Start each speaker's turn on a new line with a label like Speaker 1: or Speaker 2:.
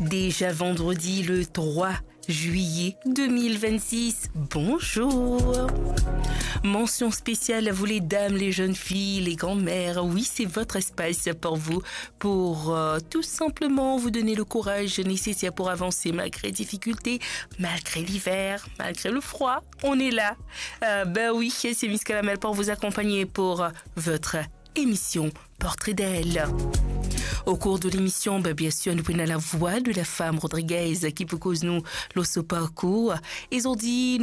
Speaker 1: Déjà vendredi le 3 juillet 2026. Bonjour. Mention spéciale à vous les dames, les jeunes filles, les grands-mères. Oui, c'est votre espace pour vous, pour tout simplement vous donner le courage nécessaire pour avancer malgré les difficultés, malgré l'hiver, malgré le froid. On est là. Oui, c'est Miss Calamel pour vous accompagner pour votre émission Portrait d'elle. Au cours de l'émission, bien sûr, nous prenons la voix de la femme Rodriguez qui propose nous le parcours. Ils ont dit